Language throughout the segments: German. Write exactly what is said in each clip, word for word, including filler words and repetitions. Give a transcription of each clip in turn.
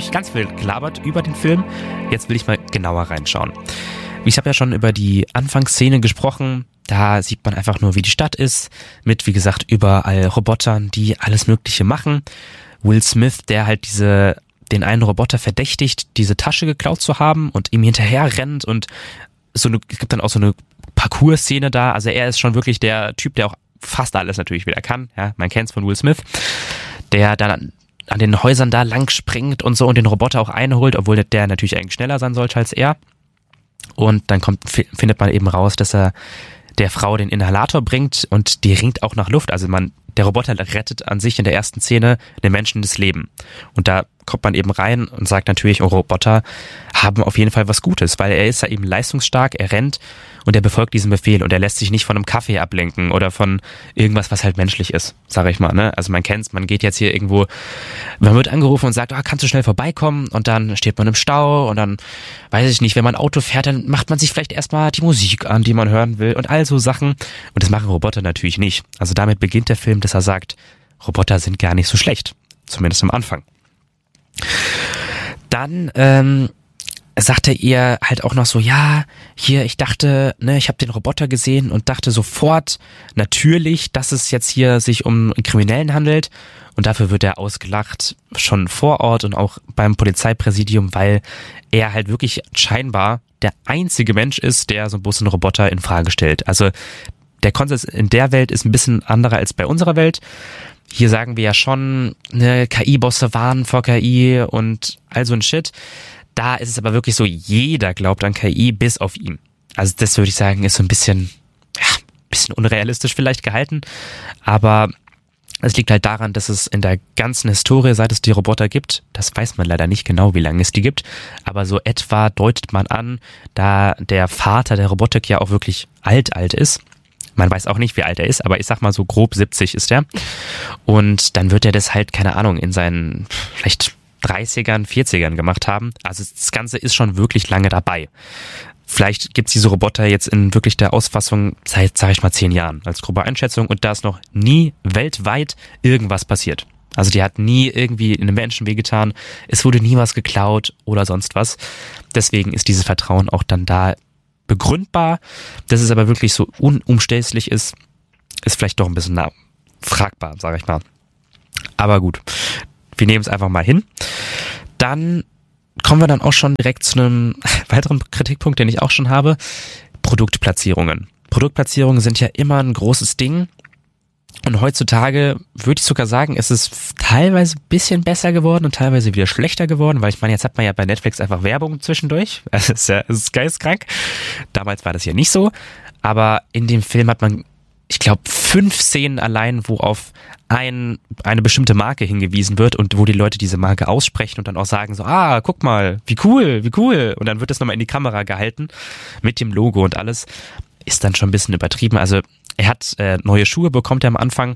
ich ganz viel gelabert über den Film. Jetzt will ich mal genauer reinschauen. Ich habe ja schon über die Anfangsszene gesprochen. Da sieht man einfach nur, wie die Stadt ist. Mit, wie gesagt, überall Robotern, die alles Mögliche machen. Will Smith, der halt diese, den einen Roboter verdächtigt, diese Tasche geklaut zu haben und ihm hinterher rennt. Und so eine, es gibt dann auch so eine Parcours-Szene da. Also er ist schon wirklich der Typ, der auch fast alles natürlich wieder kann. Ja, man kennt's von Will Smith. Der dann an den Häusern da lang springt und so und den Roboter auch einholt, obwohl der natürlich eigentlich schneller sein sollte als er. Und dann kommt, findet man eben raus, dass er der Frau den Inhalator bringt und die ringt auch nach Luft. Also man, der Roboter rettet an sich in der ersten Szene den Menschen das Leben. Und da kommt man eben rein und sagt natürlich, oh, Roboter haben auf jeden Fall was Gutes, weil er ist ja eben leistungsstark, er rennt und er befolgt diesen Befehl und er lässt sich nicht von einem Kaffee ablenken oder von irgendwas, was halt menschlich ist, sage ich mal. Ne? Also man kennt's, man geht jetzt hier irgendwo, man wird angerufen und sagt, oh, kannst du schnell vorbeikommen? Und dann steht man im Stau und dann, weiß ich nicht, wenn man Auto fährt, dann macht man sich vielleicht erstmal die Musik an, die man hören will und all so Sachen. Und das machen Roboter natürlich nicht. Also damit beginnt der Film, dass er sagt, Roboter sind gar nicht so schlecht, zumindest am Anfang. Dann ähm, sagt er ihr halt auch noch so, ja, hier, ich dachte, ne, ich habe den Roboter gesehen und dachte sofort natürlich, dass es jetzt hier sich um einen Kriminellen handelt. Und dafür wird er ausgelacht, schon vor Ort und auch beim Polizeipräsidium, weil er halt wirklich scheinbar der einzige Mensch ist, der so bloß einen Roboter in Frage stellt. Also der Konsens in der Welt ist ein bisschen anderer als bei unserer Welt. Hier sagen wir ja schon, ne, K I-Bosse warnen vor K I und all so ein Shit. Da ist es aber wirklich so, jeder glaubt an K I bis auf ihn. Also das würde ich sagen, ist so ein bisschen, ja, ein bisschen unrealistisch vielleicht gehalten. Aber es liegt halt daran, dass es in der ganzen Historie, seit es die Roboter gibt, das weiß man leider nicht genau, wie lange es die gibt, aber so etwa deutet man an, da der Vater der Robotik ja auch wirklich alt, alt ist. Man weiß auch nicht, wie alt er ist, aber ich sag mal so grob siebzig ist er. Und dann wird er das halt, keine Ahnung, in seinen vielleicht dreißigern, vierzigern gemacht haben. Also das Ganze ist schon wirklich lange dabei. Vielleicht gibt's diese Roboter jetzt in wirklich der Ausfassung seit, sag ich mal, zehn Jahren als grobe Einschätzung und da ist noch nie weltweit irgendwas passiert. Also die hat nie irgendwie einem Menschen wehgetan, es wurde nie was geklaut oder sonst was. Deswegen ist dieses Vertrauen auch dann da begründbar. Dass es aber wirklich so unumstößlich ist, ist vielleicht doch ein bisschen na, fragbar, sage ich mal. Aber gut, wir nehmen es einfach mal hin. Dann kommen wir dann auch schon direkt zu einem weiteren Kritikpunkt, den ich auch schon habe. Produktplatzierungen. Produktplatzierungen sind ja immer ein großes Ding. Und heutzutage würde ich sogar sagen, ist es teilweise ein bisschen besser geworden und teilweise wieder schlechter geworden, weil ich meine, jetzt hat man ja bei Netflix einfach Werbung zwischendurch. Das ist ja, das ist geisteskrank. Damals war das ja nicht so. Aber in dem Film hat man, ich glaube, fünf Szenen allein, wo auf ein, eine bestimmte Marke hingewiesen wird und wo die Leute diese Marke aussprechen und dann auch sagen so, ah, guck mal, wie cool, wie cool. Und dann wird das nochmal in die Kamera gehalten mit dem Logo und alles. Ist dann schon ein bisschen übertrieben. Also er hat äh, neue Schuhe, bekommt er am Anfang.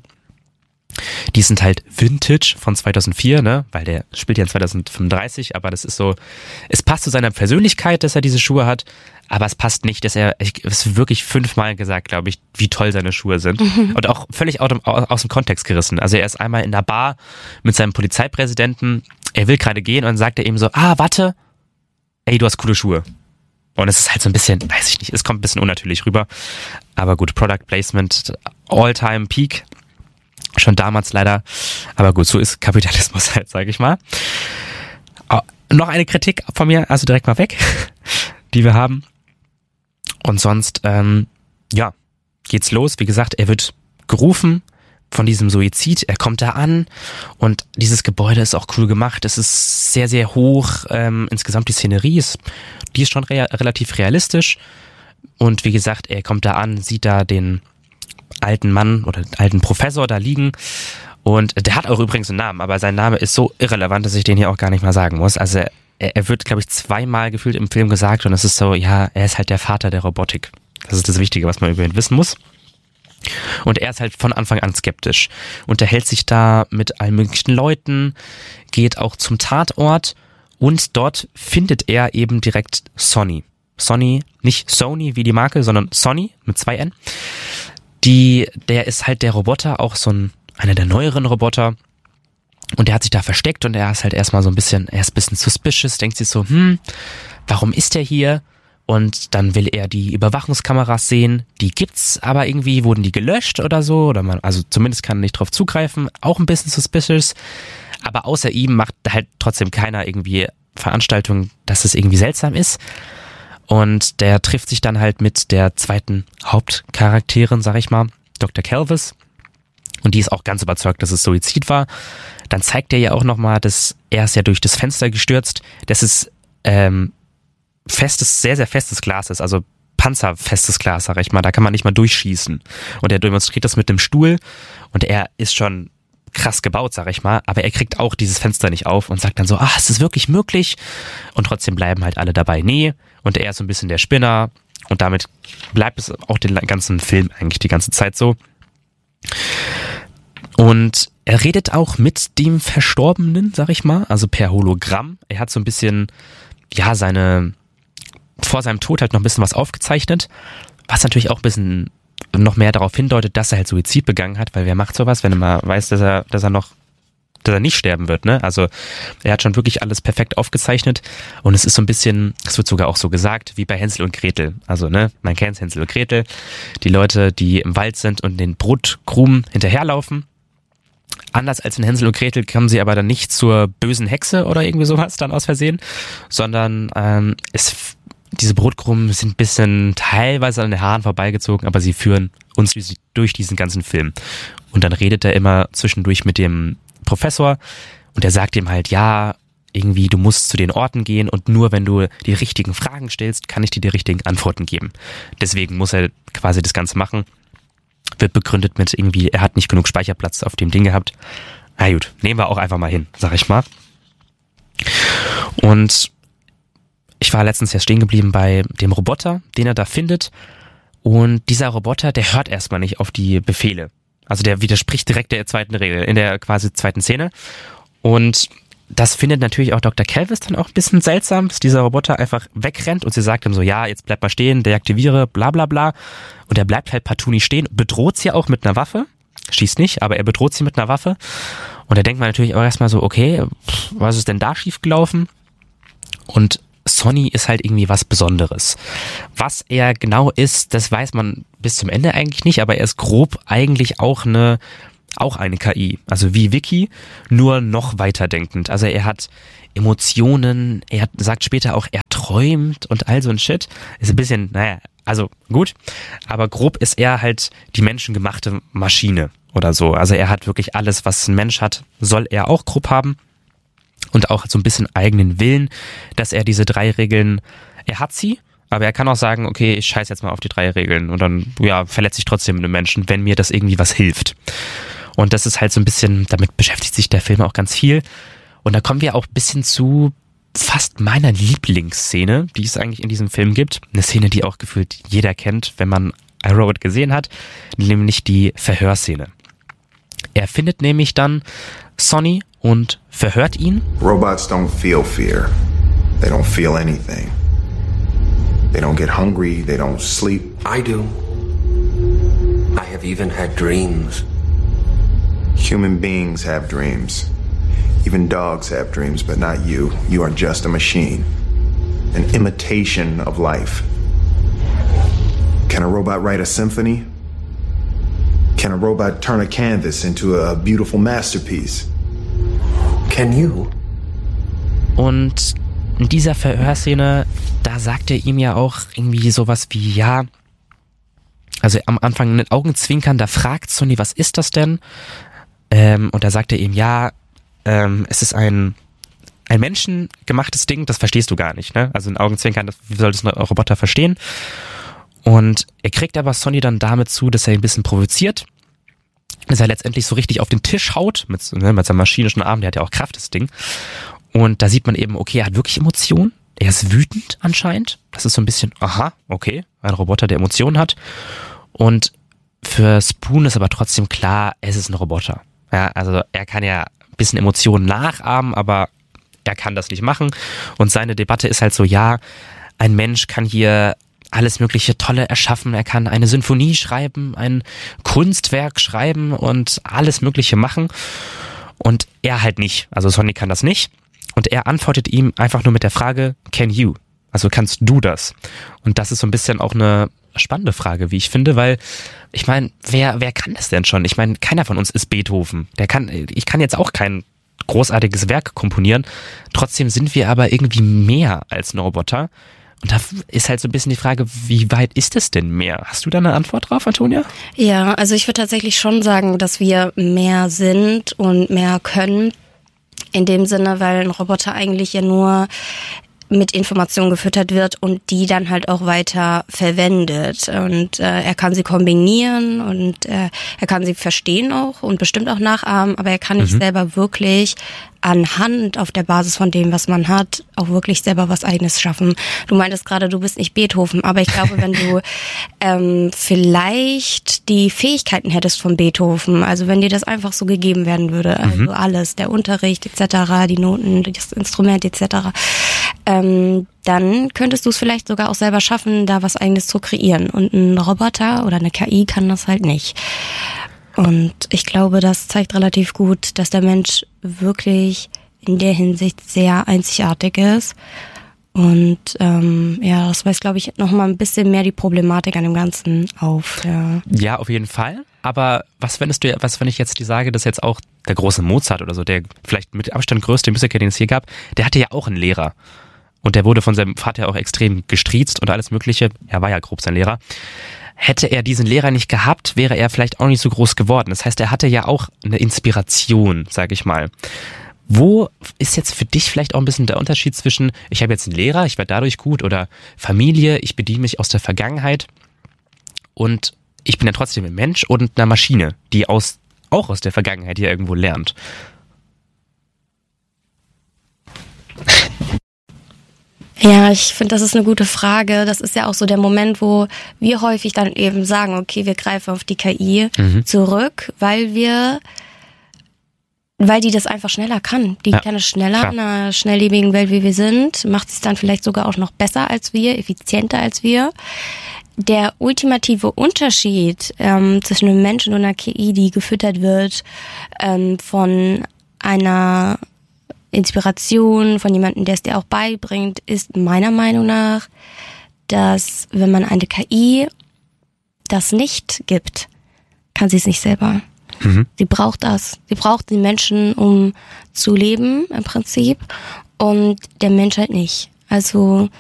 Die sind halt Vintage von zweitausendvier, ne, weil der spielt ja in zweitausendfünfunddreißig, aber das ist so, es passt zu seiner Persönlichkeit, dass er diese Schuhe hat, aber es passt nicht, dass er, ich, es ist wirklich fünfmal gesagt, glaube ich, wie toll seine Schuhe sind mhm. und auch völlig aus dem, aus dem Kontext gerissen. Also er ist einmal in der Bar mit seinem Polizeipräsidenten, er will gerade gehen und dann sagt er ihm so, ah, warte, ey, du hast coole Schuhe. Und es ist halt so ein bisschen, weiß ich nicht, es kommt ein bisschen unnatürlich rüber. Aber gut, Product Placement, All-Time Peak. Schon damals leider. Aber gut, so ist Kapitalismus halt, sage ich mal. Oh, noch eine Kritik von mir, also direkt mal weg, die wir haben. Und sonst, ähm, ja, geht's los. Wie gesagt, er wird gerufen von diesem Suizid. Er kommt da an und dieses Gebäude ist auch cool gemacht. Es ist sehr, sehr hoch. Ähm, insgesamt die Szenerie ist, die ist schon rea- relativ realistisch. Und wie gesagt, er kommt da an, sieht da den alten Mann oder alten Professor da liegen. Und der hat auch übrigens einen Namen, aber sein Name ist so irrelevant, dass ich den hier auch gar nicht mal sagen muss. Also er, er wird, glaube ich, zweimal gefühlt im Film gesagt und es ist so, ja, er ist halt der Vater der Robotik. Das ist das Wichtige, was man über ihn wissen muss. Und er ist halt von Anfang an skeptisch. Unterhält sich da mit allen möglichen Leuten, geht auch zum Tatort und dort findet er eben direkt Sonny. Sonny, nicht Sony wie die Marke, sondern Sonny mit zwei N. Die, der ist halt der Roboter, auch so ein, einer der neueren Roboter. Und er hat sich da versteckt und er ist halt erstmal so ein bisschen, er ist ein bisschen suspicious, denkt sich so, hm, warum ist er hier? Und dann will er die Überwachungskameras sehen, die gibt's, aber irgendwie wurden die gelöscht oder so, oder man, also zumindest kann er nicht drauf zugreifen, auch ein bisschen suspicious, aber außer ihm macht halt trotzdem keiner irgendwie Veranstaltung, dass es irgendwie seltsam ist. Und der trifft sich dann halt mit der zweiten Hauptcharakterin, sag ich mal, Doktor Calvis. Und die ist auch ganz überzeugt, dass es Suizid war. Dann zeigt er ja auch nochmal, dass er ist ja durch das Fenster gestürzt. Das ist ähm, festes, sehr, sehr festes Glas ist, also panzerfestes Glas, sag ich mal. Da kann man nicht mal durchschießen. Und er demonstriert das mit dem Stuhl und er ist schon krass gebaut, sag ich mal, aber er kriegt auch dieses Fenster nicht auf und sagt dann so, ach, ist das wirklich möglich? Und trotzdem bleiben halt alle dabei, nee. Und er ist so ein bisschen der Spinner und damit bleibt es auch den ganzen Film eigentlich die ganze Zeit so. Und er redet auch mit dem Verstorbenen, sag ich mal, also per Hologramm. Er hat so ein bisschen, ja, seine, vor seinem Tod halt noch ein bisschen was aufgezeichnet, was natürlich auch ein bisschen noch mehr darauf hindeutet, dass er halt Suizid begangen hat, weil wer macht sowas, wenn er mal weiß, dass er, dass er noch, dass er nicht sterben wird, ne? Also er hat schon wirklich alles perfekt aufgezeichnet und es ist so ein bisschen, es wird sogar auch so gesagt, wie bei Hänsel und Gretel. Also, ne, man kennt Hänsel und Gretel, die Leute, die im Wald sind und den Brotkrumen hinterherlaufen. Anders als in Hänsel und Gretel kommen sie aber dann nicht zur bösen Hexe oder irgendwie sowas dann aus Versehen, sondern ähm, es diese Brotkrumen sind ein bisschen teilweise an den Haaren vorbeigezogen, aber sie führen uns durch diesen ganzen Film. Und dann redet er immer zwischendurch mit dem Professor und er sagt ihm halt, ja, irgendwie du musst zu den Orten gehen und nur wenn du die richtigen Fragen stellst, kann ich dir die richtigen Antworten geben. Deswegen muss er quasi das Ganze machen. Wird begründet mit irgendwie, er hat nicht genug Speicherplatz auf dem Ding gehabt. Na gut, nehmen wir auch einfach mal hin, sag ich mal. Und ich war letztens ja stehen geblieben bei dem Roboter, den er da findet. Und dieser Roboter, der hört erstmal nicht auf die Befehle. Also der widerspricht direkt der zweiten Regel, in der quasi zweiten Szene. Und das findet natürlich auch Doktor Calvis dann auch ein bisschen seltsam, dass dieser Roboter einfach wegrennt und sie sagt ihm so, ja, jetzt bleib mal stehen, deaktiviere, bla bla bla. Und er bleibt halt partout nicht stehen, bedroht sie auch mit einer Waffe. Schießt nicht, aber er bedroht sie mit einer Waffe. Und da denkt man natürlich auch erstmal so, okay, was ist denn da schiefgelaufen? Und Sonny ist halt irgendwie was Besonderes. Was er genau ist, das weiß man bis zum Ende eigentlich nicht, aber er ist grob eigentlich auch eine, auch eine K I. Also wie Vicky, nur noch weiterdenkend. Also er hat Emotionen, er sagt später auch, er träumt und all so ein Shit. Ist ein bisschen, naja, also gut, aber grob ist er halt die menschengemachte Maschine oder so. Also er hat wirklich alles, was ein Mensch hat, soll er auch grob haben. Und auch so ein bisschen eigenen Willen, dass er diese drei Regeln, er hat sie, aber er kann auch sagen, okay, ich scheiß jetzt mal auf die drei Regeln und dann, ja, verletze ich trotzdem einen Menschen, wenn mir das irgendwie was hilft. Und das ist halt so ein bisschen, damit beschäftigt sich der Film auch ganz viel. Und da kommen wir auch ein bisschen zu fast meiner Lieblingsszene, die es eigentlich in diesem Film gibt. Eine Szene, die auch gefühlt jeder kennt, wenn man iRobot gesehen hat, nämlich die Verhörszene. Er findet nämlich dann Sonny und verhört ihn. Robots don't feel fear. They don't feel anything. They don't get hungry, they don't sleep. I do. I have even had dreams. Human beings have dreams. Even dogs have dreams, but not you. You are just a machine. An imitation of life. Can a robot write a symphony? Can a robot turn a canvas into a beautiful masterpiece? Can you? Und in dieser Verhörszene, da sagt er ihm ja auch irgendwie sowas wie, ja, also am Anfang mit Augenzwinkern, da fragt Sonny, was ist das denn? Ähm, und da sagt er ihm, ja, ähm, es ist ein, ein menschengemachtes Ding, das verstehst du gar nicht, ne? Also in Augenzwinkern, das, wie soll das ein Roboter verstehen? Und er kriegt aber Sonny dann damit zu, dass er ihn ein bisschen provoziert, dass er letztendlich so richtig auf den Tisch haut, mit, ne, mit seinem maschinischen Arm, der hat ja auch Kraft, das Ding. Und da sieht man eben, okay, er hat wirklich Emotionen, er ist wütend anscheinend, das ist so ein bisschen, aha, okay, ein Roboter, der Emotionen hat. Und für Spoon ist aber trotzdem klar, es ist ein Roboter. Ja, also er kann ja ein bisschen Emotionen nachahmen, aber er kann das nicht machen. Und seine Debatte ist halt so, ja, ein Mensch kann hier alles mögliche Tolle erschaffen. Er kann eine Sinfonie schreiben, ein Kunstwerk schreiben und alles Mögliche machen. Und er halt nicht. Also Sonny kann das nicht. Und er antwortet ihm einfach nur mit der Frage, can you? Also kannst du das? Und das ist so ein bisschen auch eine spannende Frage, wie ich finde, weil ich meine, wer wer kann das denn schon? Ich meine, keiner von uns ist Beethoven. Der kann, ich kann jetzt auch kein großartiges Werk komponieren. Trotzdem sind wir aber irgendwie mehr als ein Roboter. Und da ist halt so ein bisschen die Frage, wie weit ist es denn mehr? Hast du da eine Antwort drauf, Antonia? Ja, also ich würde tatsächlich schon sagen, dass wir mehr sind und mehr können. In dem Sinne, weil ein Roboter eigentlich ja nur mit Informationen gefüttert wird und die dann halt auch weiter verwendet. Und äh, er kann sie kombinieren und äh, er kann sie verstehen auch und bestimmt auch nachahmen, aber er kann nicht mhm. selber wirklich anhand auf der Basis von dem, was man hat, auch wirklich selber was Eigenes schaffen. Du meintest gerade, du bist nicht Beethoven, aber ich glaube, wenn du ähm, vielleicht die Fähigkeiten hättest von Beethoven, also wenn dir das einfach so gegeben werden würde, also mhm. alles, der Unterricht et cetera, die Noten, das Instrument et cetera, ähm, dann könntest du es vielleicht sogar auch selber schaffen, da was Eigenes zu kreieren. Und ein Roboter oder eine K I kann das halt nicht. Und ich glaube, das zeigt relativ gut, dass der Mensch wirklich in der Hinsicht sehr einzigartig ist. Und ähm, ja, das weist, glaube ich, nochmal ein bisschen mehr die Problematik an dem Ganzen auf. Ja, ja, auf jeden Fall. Aber was findest du, was wenn ich jetzt dir sage, dass jetzt auch der große Mozart oder so, der vielleicht mit Abstand größte Musiker, den es hier gab, der hatte ja auch einen Lehrer. Und der wurde von seinem Vater auch extrem gestriezt und alles Mögliche. Er war ja grob sein Lehrer. Hätte er diesen Lehrer nicht gehabt, wäre er vielleicht auch nicht so groß geworden. Das heißt, er hatte ja auch eine Inspiration, sag ich mal. Wo ist jetzt für dich vielleicht auch ein bisschen der Unterschied zwischen, ich habe jetzt einen Lehrer, ich werde dadurch gut, oder Familie, ich bediene mich aus der Vergangenheit und ich bin ja trotzdem ein Mensch und eine Maschine, die aus auch aus der Vergangenheit hier irgendwo lernt? Ja, ich finde, das ist eine gute Frage. Das ist ja auch so der Moment, wo wir häufig dann eben sagen, okay, wir greifen auf die K I mhm. zurück, weil wir, weil die das einfach schneller kann. Die ja, kann es schneller klar. in einer schnelllebigen Welt, wie wir sind, macht es dann vielleicht sogar auch noch besser als wir, effizienter als wir. Der ultimative Unterschied ähm, zwischen einem Menschen und einer K I, die gefüttert wird ähm, von einer Inspiration, von jemandem, der es dir auch beibringt, ist meiner Meinung nach, dass wenn man eine K I das nicht gibt, kann sie es nicht selber. Mhm. Sie braucht das. Sie braucht den Menschen, um zu leben im Prinzip, und der Mensch halt nicht. Also